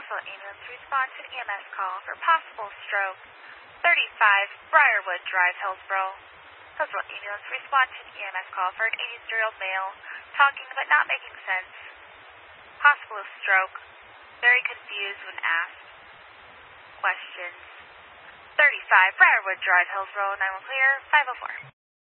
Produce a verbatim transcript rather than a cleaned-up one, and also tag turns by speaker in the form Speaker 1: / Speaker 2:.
Speaker 1: Hillsville ambulance respond to an E M S call for possible stroke. thirty-five Briarwood Drive, Hillsboro. Hillsboro ambulance respond to an E M S call for an eighty-three-year-old male talking but not making sense. Possible stroke. Very confused when asked. Questions. thirty-five Briarwood Drive, Hillsboro. nine one clear. five oh four.